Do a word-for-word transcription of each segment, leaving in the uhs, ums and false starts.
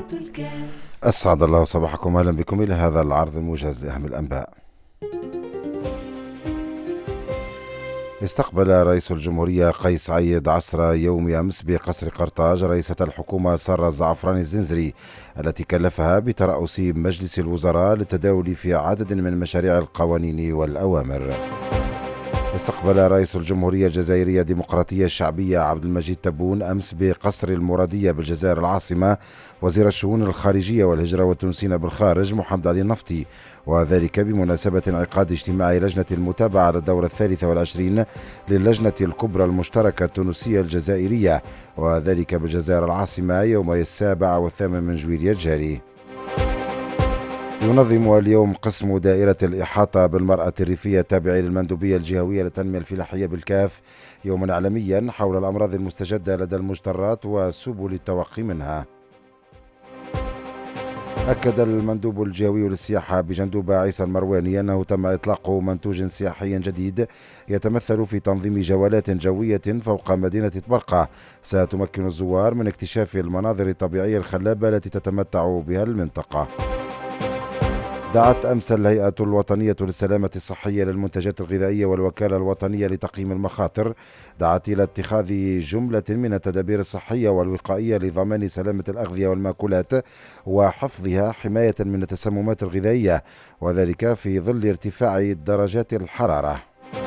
أسعد الله صباحكم، أهلا بكم إلى هذا العرض الموجز لأهم الأنباء. استقبل رئيس الجمهورية قيس سعيد عصر يوم أمس بقصر قرطاج رئيسة الحكومة سارة الزعفراني الزنزري، التي كلفها بترأس مجلس الوزراء للتداول في عدد من مشاريع القوانين والأوامر. استقبل رئيس الجمهورية الجزائرية الديمقراطية الشعبية عبد المجيد تبون أمس بقصر المرادية بالجزائر العاصمة وزير الشؤون الخارجية والهجرة والتونسيين بالخارج محمد علي النفطي، وذلك بمناسبة انعقاد اجتماع لجنة المتابعة على الدورة الثالثة والعشرين للجنة الكبرى المشتركة التونسية الجزائرية، وذلك بالجزائر العاصمة يوم السابع والثامن من جويلية الجاري. ينظم اليوم قسم دائرة الإحاطة بالمرأة الريفية التابعة للمندوبية الجهوية للتنمية الفلاحية بالكاف يوما عالميا حول الأمراض المستجدة لدى المجترات وسبل التوقي منها. أكد المندوب الجهوي للسياحة بجندوبة عيسى المرواني أنه تم إطلاق منتوج سياحي جديد يتمثل في تنظيم جولات جوية فوق مدينة طبرقة ستمكن الزوار من اكتشاف المناظر الطبيعية الخلابة التي تتمتع بها المنطقة. دعت أمس الهيئة الوطنية للسلامة الصحية للمنتجات الغذائية والوكالة الوطنية لتقييم المخاطر دعت إلى اتخاذ جملة من التدابير الصحية والوقائية لضمان سلامة الأغذية والمأكولات وحفظها حماية من التسممات الغذائية، وذلك في ظل ارتفاع درجات الحرارة.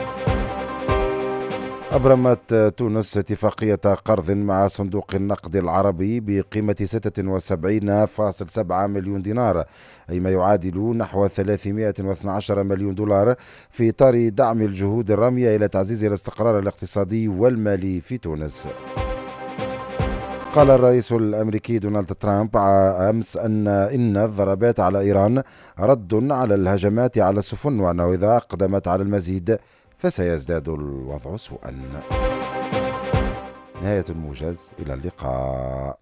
أبرمت تونس اتفاقية قرض مع صندوق النقد العربي بقيمة ستة وسبعين فاصلة سبعة مليون دينار، أي ما يعادل نحو ثلاثمائة واثني عشر مليون دولار، في إطار دعم الجهود الرامية إلى تعزيز الاستقرار الاقتصادي والمالي في تونس. قال الرئيس الأمريكي دونالد ترامب أمس أن إن الضربات على إيران رد على الهجمات على السفن، وأنه إذا أقدمت على المزيد فسيزداد الوضع سوءا. نهاية الموجز، إلى اللقاء.